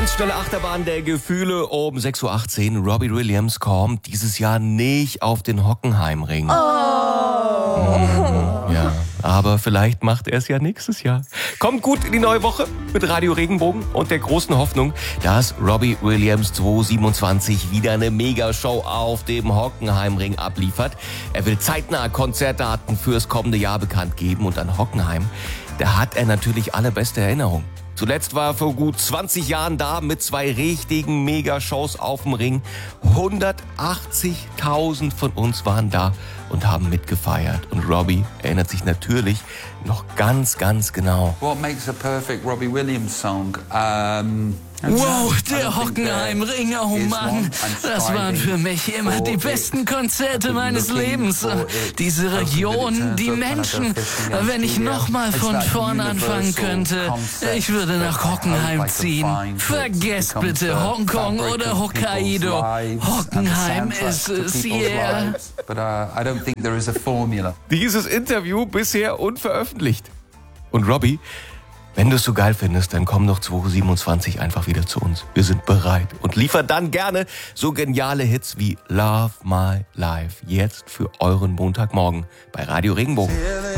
ganz schnelle Achterbahn der Gefühle um 6.18 Uhr. Robbie Williams kommt dieses Jahr nicht auf den Hockenheimring. Ja, aber vielleicht macht er es ja nächstes Jahr. Kommt gut in die neue Woche mit Radio Regenbogen und der großen Hoffnung, dass Robbie Williams 2027 wieder eine Megashow auf dem Hockenheimring abliefert. Er will zeitnah Konzertdaten fürs kommende Jahr bekannt geben und an Hockenheim, da hat er natürlich allerbeste Erinnerungen. Zuletzt war er vor gut 20 Jahren da mit 2 richtigen Megashows auf dem Ring. 180.000 von uns waren da und haben mitgefeiert. Und Robbie erinnert sich natürlich noch ganz, ganz genau. What makes a perfect Robbie Williams song? Wow, der Hockenheimring, oh Mann, das waren für mich immer die besten Konzerte meines Lebens. Diese Region, die Menschen, wenn ich nochmal von vorn anfangen könnte, ich würde nach Hockenheim ziehen. Vergesst bitte Hongkong oder Hokkaido. Hockenheim ist es, yeah. Dieses Interview bisher unveröffentlicht. Und Robbie, wenn du es so geil findest, dann komm doch 2027 einfach wieder zu uns. Wir sind bereit und liefern dann gerne so geniale Hits wie Love My Life jetzt für euren Montagmorgen bei Radio Regenbogen.